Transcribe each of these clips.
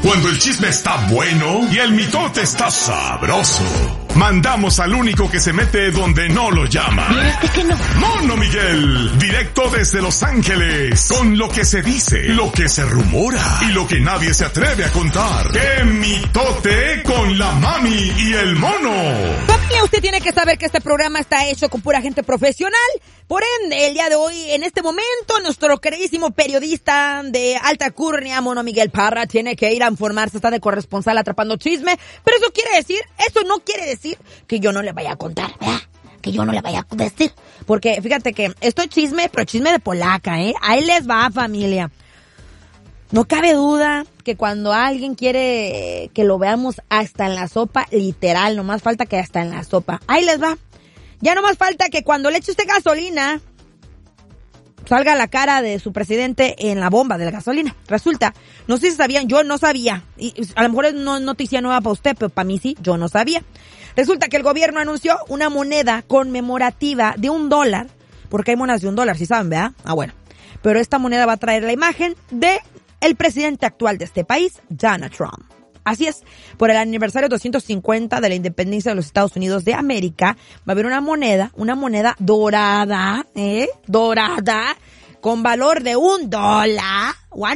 Cuando el chisme está bueno y el mitote está sabroso. Mandamos al único que se mete donde no lo llama. ¿Viste que no? Mono Miguel, directo desde Los Ángeles, con lo que se dice, lo que se rumora y lo que nadie se atreve a contar. ¡Qué mitote con la mami y el mono! Familia, usted tiene que saber que este programa está hecho con pura gente profesional. Por ende, el día de hoy, en este momento, nuestro queridísimo periodista de alta curnia, Mono Miguel Parra, tiene que ir a informarse, está de corresponsal atrapando chisme. Pero eso no quiere decir que yo no le vaya a contar, ¿verdad? Que yo no le vaya a decir. Porque fíjate que esto es chisme, pero chisme de polaca, ¿eh? Ahí les va, familia. No cabe duda que cuando alguien quiere que lo veamos hasta en la sopa, literal, nomás falta que hasta en la sopa. Ahí les va. Ya nomás falta que cuando le eche usted gasolina, salga la cara de su presidente en la bomba de la gasolina. Resulta, no sé si sabían, yo no sabía. Y a lo mejor es noticia nueva para usted, pero para mí sí, yo no sabía. Resulta que el gobierno anunció una moneda conmemorativa de $1, porque hay monedas de $1, ¿sí saben, verdad? Ah, bueno. Pero esta moneda va a traer la imagen de el presidente actual de este país, Donald Trump. Así es, por el aniversario 250 de la independencia de los Estados Unidos de América, va a haber una moneda dorada, dorada, con valor de $1,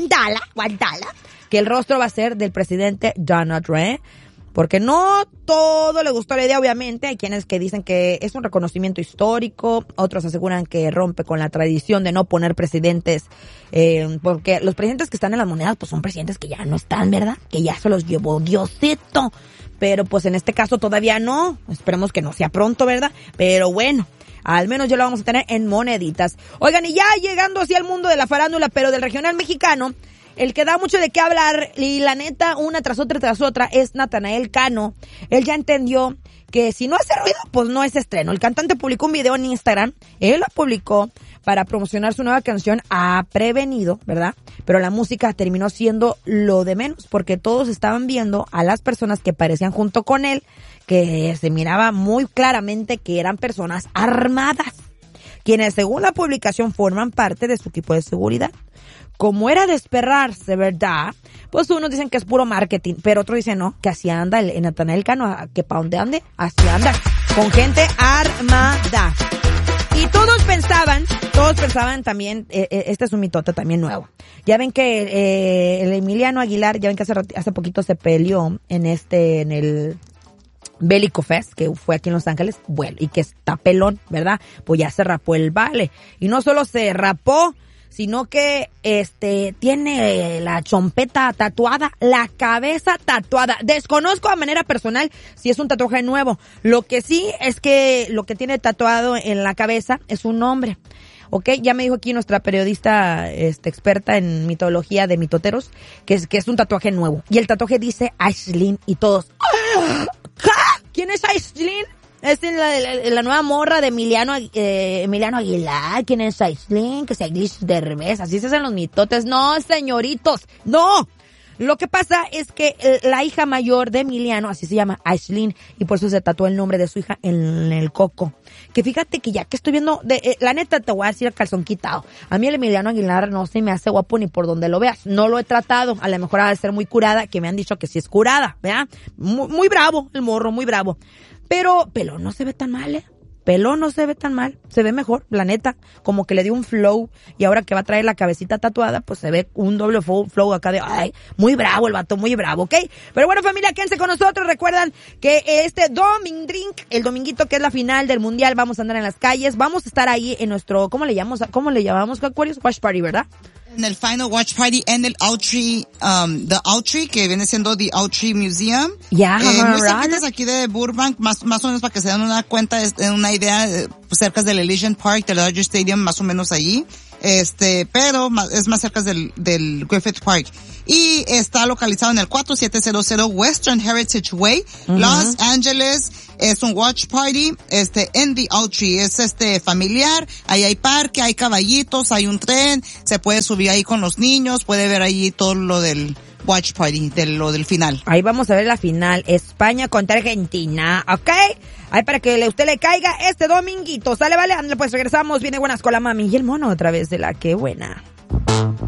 que el rostro va a ser del presidente Donald Trump. Porque no todo le gustó la idea, obviamente. Hay quienes que dicen que es un reconocimiento histórico, otros aseguran que rompe con la tradición de no poner presidentes, porque los presidentes que están en las monedas, pues son presidentes que ya no están, ¿verdad? Que ya se los llevó Diosito. Pero pues en este caso todavía no. Esperemos que no sea pronto, ¿verdad? Pero bueno, al menos ya lo vamos a tener en moneditas. Oigan, y ya llegando así al mundo de la farándula, pero del regional mexicano, el que da mucho de qué hablar, y la neta, una tras otra, es Natanael Cano. Él ya entendió que si no hace ruido, pues no es estreno. El cantante publicó un video en Instagram, él lo publicó para promocionar su nueva canción, Ha Prevenido, ¿verdad? Pero la música terminó siendo lo de menos, porque todos estaban viendo a las personas que aparecían junto con él, que se miraba muy claramente que eran personas armadas, quienes según la publicación forman parte de su equipo de seguridad. Como era de esperarse, ¿verdad? Pues unos dicen que es puro marketing, pero otros dicen no, que así anda el Natanael Cano, que pa' donde ande, así anda, con gente armada. Y todos pensaban también, este es un mitote también nuevo. Ya ven que el Emiliano Aguilar, ya ven que hace poquito se peleó en el Bélico Fest, que fue aquí en Los Ángeles, bueno, y que está pelón, ¿verdad? Pues ya se rapó el vale. Y no solo se rapó, sino que tiene la chompeta tatuada, la cabeza tatuada. Desconozco a manera personal si es un tatuaje nuevo. Lo que sí es que lo que tiene tatuado en la cabeza es un nombre. ¿Ok? Ya me dijo aquí nuestra periodista experta en mitología de mitoteros que es un tatuaje nuevo. Y el tatuaje dice Aislinn y todos. ¿Quién es Aislinn? Es la nueva morra de Emiliano Aguilar. ¿Quién es Aislinn? Que es Aislinn Derbez. Así se hacen los mitotes. No, señoritos, no. Lo que pasa es que la hija mayor de Emiliano, así se llama, Aislinn, y por eso se tatuó el nombre de su hija en el coco. Que fíjate que ya que estoy viendo, la neta te voy a decir el calzón quitado. A mí el Emiliano Aguilar no se me hace guapo ni por donde lo veas. No lo he tratado, a lo mejor ha de ser muy curada, que me han dicho que sí es curada, ¿verdad? Muy bravo, el morro, muy bravo. Pero pelón no se ve tan mal, Pelón no se ve tan mal, se ve mejor, la neta, como que le dio un flow, y ahora que va a traer la cabecita tatuada, pues se ve un doble flow acá de, ay, muy bravo el vato, muy bravo, ¿ok? Pero bueno, familia, quédense con nosotros, recuerdan que el dominguito que es la final del mundial, vamos a andar en las calles, vamos a estar ahí en nuestro, ¿cómo le llamamos, Aquarius? Watch Party, ¿verdad? En el Final Watch Party en el Autry, the Autry, que viene siendo the Autry Museum. Ya, muy cerquitas aquí de Burbank, más o menos para que se den una cuenta, una idea, cerca del Elysian Park, del Dodger Stadium, más o menos allí. Pero es más cerca del Griffith Park. Y está localizado en el 4700 Western Heritage Way, Los Angeles. Es un watch party, en the Autry. Es familiar. Ahí hay parque, hay caballitos, hay un tren. Se puede subir ahí con los niños. Puede ver ahí todo lo del watch party, lo del final. Ahí vamos a ver la final. España contra Argentina, ¿ok? Ahí para que usted le caiga este dominguito. Sale, vale, pues regresamos. Viene buenas con la mami y el mono otra vez de la que buena.